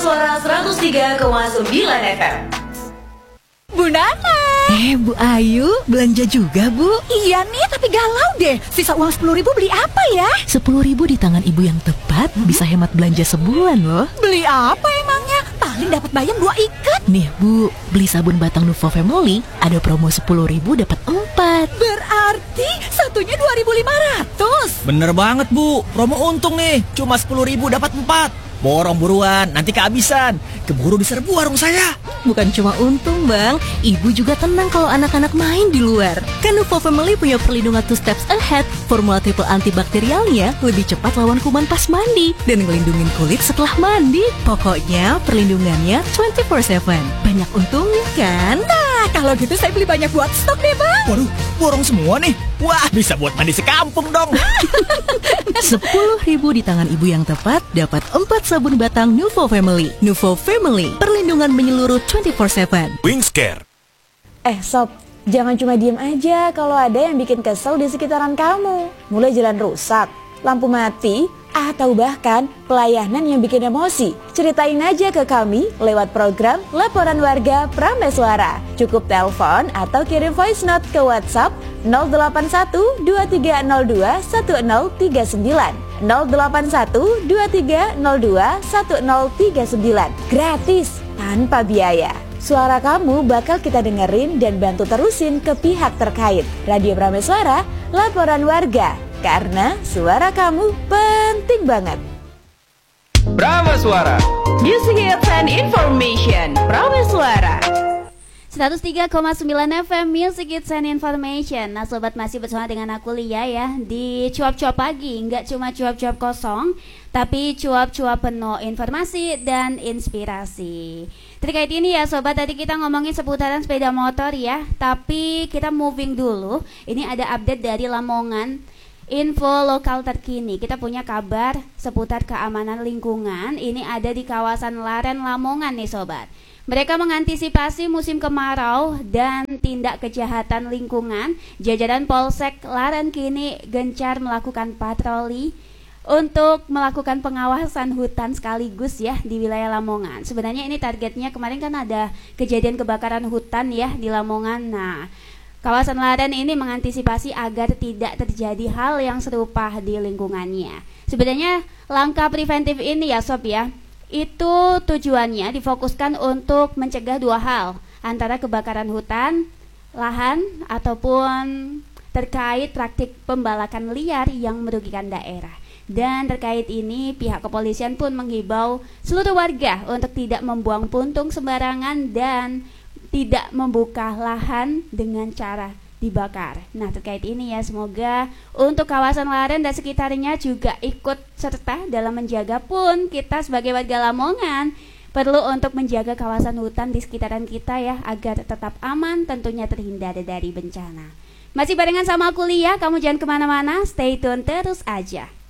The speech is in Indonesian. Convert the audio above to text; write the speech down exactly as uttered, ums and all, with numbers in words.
Suara seratus tiga koma sembilan F M. Bu Nana. Eh, Bu Ayu, belanja juga, Bu? Iya nih, tapi galau deh. Sisa uang sepuluh ribu beli apa ya? Sepuluh ribu di tangan ibu yang tepat hmm? bisa hemat belanja sebulan loh. Beli apa emangnya? Paling dapat bayam dua ikat. Nih Bu, beli sabun batang Nuvo Family, ada promo sepuluh ribu dapat empat. Berarti satunya dua ribu lima ratus. Bener banget Bu, promo untung nih. Cuma sepuluh ribu dapat empat. Borong buruan, nanti kehabisan. Keburu diserbu warung saya. Bukan cuma untung Bang, ibu juga tenang kalau anak-anak main di luar. Kan Nuvo Family punya perlindungan two steps ahead. Formula triple antibakterialnya lebih cepat lawan kuman pas mandi dan ngelindungin kulit setelah mandi. Pokoknya perlindungannya dua puluh empat tujuh. Banyak untungnya kan? Nah, kalau gitu saya beli banyak buat stok deh Bang. Waduh, borong semua nih. Wah, bisa buat mandi sekampung dong. Sepuluh ribu di tangan ibu yang tepat, dapat empat sabun batang Nuvo Family. Nuvo Family, perlindungan menyeluruh dua puluh empat tujuh. Wingscare. Eh Sob, jangan cuma diem aja kalau ada yang bikin kesel di sekitaran kamu. Mulai jalan rusak, lampu mati, atau bahkan pelayanan yang bikin emosi. Ceritain aja ke kami lewat program Laporan Warga Prameswara. Cukup telepon atau kirim voice note ke WhatsApp nol delapan satu dua tiga nol dua satu nol tiga sembilan nol delapan satu dua tiga nol dua satu nol tiga sembilan. Gratis, tanpa biaya. Suara kamu bakal kita dengerin dan bantu terusin ke pihak terkait. Radio Prameswara, Laporan Warga. Karena suara kamu penting banget. Prameswara, Music Hits and Information. Prameswara seratus tiga koma sembilan F M Music Hits and Information. Nah sobat, masih bersama dengan aku Lia ya di cuap-cuap pagi. Nggak cuma cuap-cuap kosong, tapi cuap-cuap penuh informasi dan inspirasi. Terkait ini ya sobat, tadi kita ngomongin seputaran sepeda motor ya, tapi kita moving dulu. Ini ada update dari Lamongan. Info lokal terkini, kita punya kabar seputar keamanan lingkungan. Ini ada di kawasan Laren Lamongan nih sobat. Mereka mengantisipasi musim kemarau dan tindak kejahatan lingkungan. Jajaran Polsek Laren kini gencar melakukan patroli untuk melakukan pengawasan hutan sekaligus ya di wilayah Lamongan. Sebenarnya ini targetnya, kemarin kan ada kejadian kebakaran hutan ya di Lamongan. Nah, kawasan Laren ini mengantisipasi agar tidak terjadi hal yang serupa di lingkungannya. Sebenarnya langkah preventif ini ya sob ya, itu tujuannya difokuskan untuk mencegah dua hal, antara kebakaran hutan, lahan, ataupun terkait praktik pembalakan liar yang merugikan daerah. Dan terkait ini pihak kepolisian pun menghimbau seluruh warga untuk tidak membuang puntung sembarangan dan tidak membuka lahan dengan cara dibakar. Nah terkait ini ya, semoga untuk kawasan Laren dan sekitarnya juga ikut serta dalam menjaga. Pun kita sebagai warga Lamongan perlu untuk menjaga kawasan hutan di sekitaran kita ya, agar tetap aman, tentunya terhindar dari bencana. Masih barengan sama aku Lia, kamu jangan kemana-mana, stay tune terus aja.